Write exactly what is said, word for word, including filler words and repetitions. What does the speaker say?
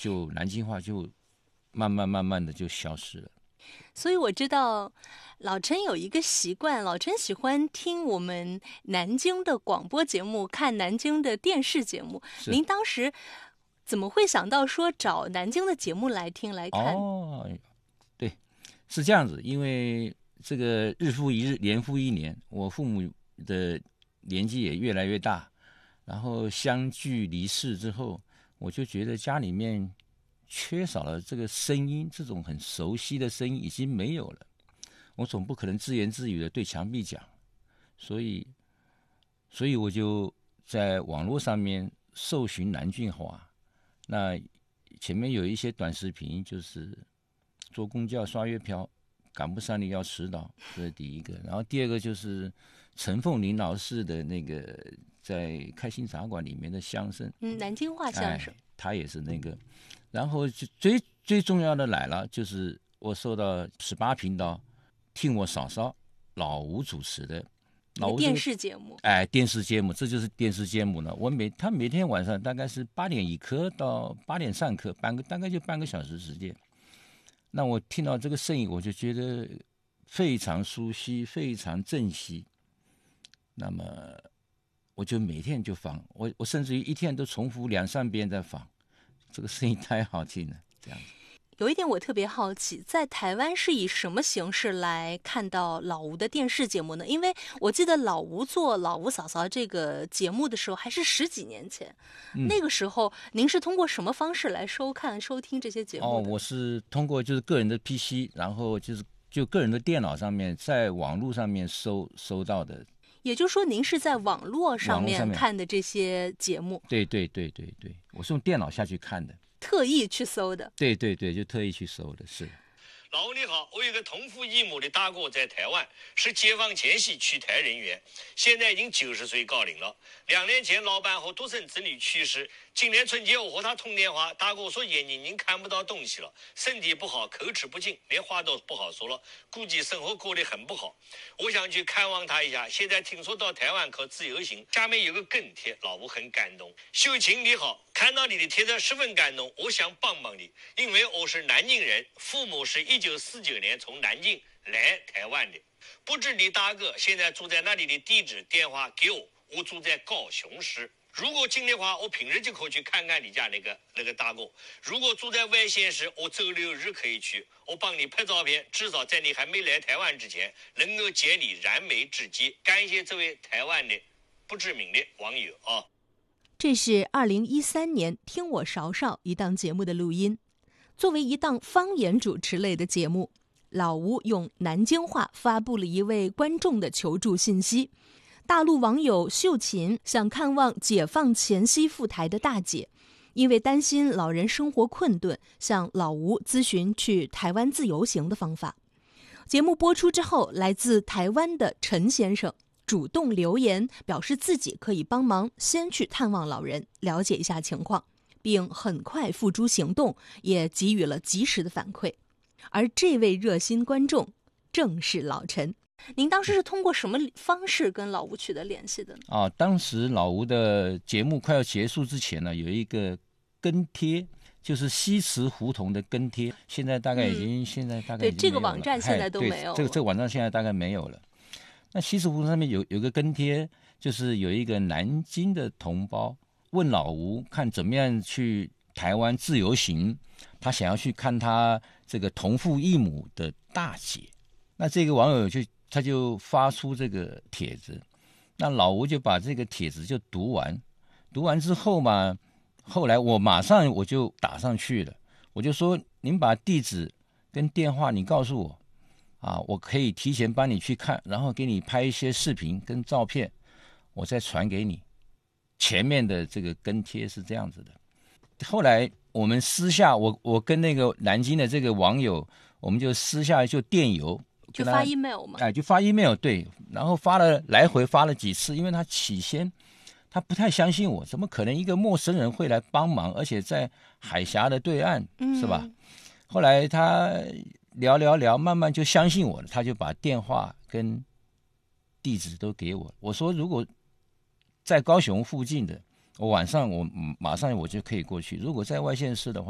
就南京话就慢慢慢慢的就消失了。 所以我知道老陈有一个习惯，老陈喜欢听我们南京的广播节目，看南京的电视节目。您当时怎么会想到说找南京的节目来听来看？ 哦，对，是这样子，因为这个日复一日，年复一年，我父母的年纪也越来越大，然后相聚离世之后，我就觉得家里面缺少了这个声音，这种很熟悉的声音已经没有了。我总不可能自言自语的对墙壁讲，所以，所以我就在网络上面搜寻南郡话。那前面有一些短视频，就是坐公交刷月票，赶不上你要迟到，这是第一个。然后第二个就是陈凤玲老师的那个在开心茶馆里面的相声， 嗯，南京话相声， 哎、他也是那个。然后就最最重要的来了，就是我收到十八频道听我嫂嫂老吴主持的老吴、这个、 电视节目， 哎，电视节目，这就是电视节目了。我每他每天晚上大概是八点一刻到八点上课，半个大概就半个小时时间。那我听到这个声音，我就觉得非常熟悉，非常珍惜。那么我就每天就放，我我甚至于一天都重复两三遍在放，这个声音太好听了，这样子。 有一点我特别好奇，在台湾是以什么形式来看到老吴的电视节目呢？因为我记得老吴做老吴嫂嫂这个节目的时候还是十几年前、嗯、那个时候您是通过什么方式来收看收听这些节目的？ 哦，我是通过就是个人的 P C， 然后就是就个人的电脑上面在网络上面收收到的。 也就是说您是在网络上面看的这些节目？ 对对对对对，我是用电脑下去看的， 特意去搜的。 对对对，就特意去搜的，是。 老吴你好，我有个同父异母的大哥在台湾，是解放前夕取台人员，现在已经九十岁高龄了。两年前老伴和独生子女去世，今年春节我和他通电话，大哥说眼睛已经看不到东西了，身体不好，口齿不清，连话都不好说了，估计生活过得很不好。我想去看望他一下，现在听说到台湾可自由行，下面有个跟帖，老吴很感动。秀琴你好，看到你的帖子十分感动，我想帮帮你，因为我是南京人，父母是一九四九年从南京来台湾的，不知你大哥现在住在那里的地址电话给我，我住在高雄市。如果近的话，我平日就可以去看看你家那个那个大哥。如果住在外县市，我周六日可以去，我帮你拍照片，至少在你还没来台湾之前，能够接你燃眉之急。感谢这位台湾的不知名的网友啊。 这是二零一三年听我勺勺一档节目的录音。作为一档方言主持类的节目，老吴用南京话发布了一位观众的求助信息。大陆网友秀琴想看望解放前夕赴台的大姐，因为担心老人生活困顿，向老吴咨询去台湾自由行的方法。节目播出之后，来自台湾的陈先生主动留言，表示自己可以帮忙先去探望老人，了解一下情况，并很快付诸行动，也给予了及时的反馈。而这位热心观众正是老陈。您当时是通过什么方式跟老吴取得联系的呢？ 啊，当时老吴的节目快要结束之前呢，有一个跟贴，就是西祠胡同的跟贴，现在大概已经、嗯、现在大概已经对这个网站现在都没有了， 这个这个网站现在大概没有了。那西祠胡同上面有有个跟贴，就是有一个南京的同胞问老吴看怎么样去台湾自由行，他想要去看他这个同父异母的大姐。那这个网友就他就发出这个帖子，那老吴就把这个帖子就读完，读完之后嘛，后来我马上我就打上去了，我就说您把地址跟电话你告诉我啊，我可以提前帮你去看，然后给你拍一些视频跟照片，我再传给你。前面的这个跟贴是这样子的。后来我们私下，我我跟那个南京的这个网友，我们就私下就电邮。 就发 email 嘛， 哎，就发 email， 对，然后发了来回发了几次，因为他起先他不太相信我，怎么可能一个陌生人会来帮忙，而且在海峡的对岸，嗯、是吧？后来他聊聊聊，慢慢就相信我了，他就把电话跟地址都给我。我说如果在高雄附近的，我晚上我马上我就可以过去；如果在外县市的话。